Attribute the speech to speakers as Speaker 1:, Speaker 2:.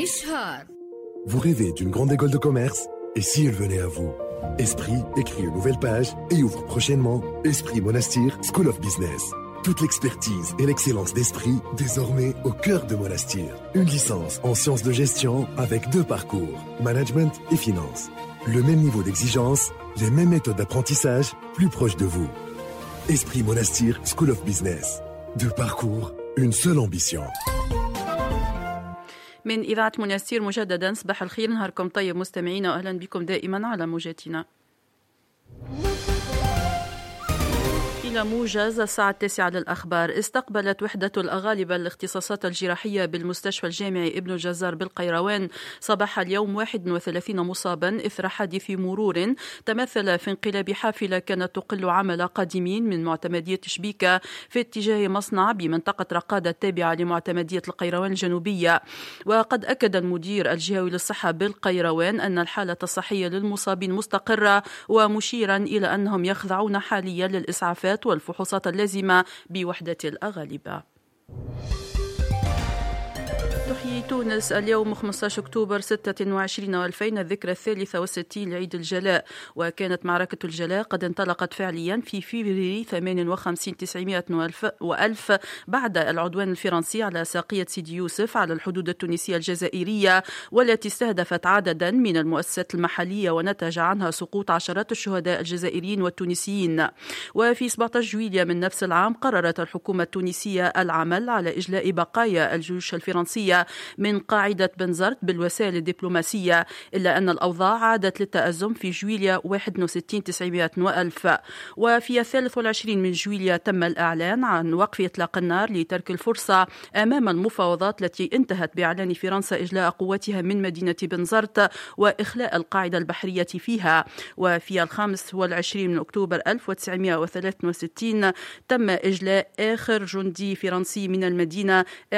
Speaker 1: إشهار.
Speaker 2: Vous rêvez d'une grande école de commerce? Et si elle venait à vous? Esprit écrit une nouvelle page et ouvre prochainement Esprit Monastir School of Business. Toute l'expertise et l'excellence d'Esprit désormais au cœur de Monastir. Une licence en sciences de gestion avec 2 parcours, management et finance. Le même niveau d'exigence, les mêmes méthodes d'apprentissage, plus proches de vous. Esprit Monastir School of Business. 2 parcours, une seule ambition.
Speaker 3: من إذاعة منستير مجددا صباح الخير، نهاركم طيب مستمعينا، وأهلا بكم دائما على موجاتنا. إلى موجز الساعة 9 للأخبار. استقبلت وحدة الأغالبة الاختصاصات الجراحية بالمستشفى الجامعي ابن الجزار بالقيروان صباح اليوم 31 مصابا إثر حادث مرور تمثل في انقلاب حافلة كانت تقل عمل قادمين من معتمدية شبيكة في اتجاه مصنع بمنطقة رقادة التابعة لمعتمدية القيروان الجنوبية. وقد أكد المدير الجهوي للصحة بالقيروان أن الحالة الصحية للمصابين مستقرة، ومشيرا إلى أنهم يخضعون حاليا للإسعافات والفحوصات اللازمة بوحدة الأغالبة. تحيي تونس اليوم 15 أكتوبر 26 و2000 الذكرى 63 لعيد الجلاء، وكانت معركة الجلاء قد انطلقت فعليا في فبراير 58 900 و1000 بعد العدوان الفرنسي على ساقية سيدي يوسف على الحدود التونسية الجزائرية، والتي استهدفت عددا من المؤسسات المحلية ونتج عنها سقوط عشرات الشهداء الجزائريين والتونسيين. وفي 17 جويلية من نفس العام قررت الحكومة التونسية العمل على إجلاء بقايا الجيوش الفرنسية من قاعدة بنزرت بالوسائل الدبلوماسية، إلا أن الأوضاع عادت للتأزم في جويلية 61 900 و1000. وفي 23 من جويلية تم الإعلان عن وقف إطلاق النار لترك الفرصة أمام المفاوضات التي انتهت بإعلان فرنسا إجلاء قواتها من مدينة بنزرت وإخلاء القاعدة البحرية فيها. وفي 25 من أكتوبر 1963 تم إجلاء آخر جندي فرنسي من المدينة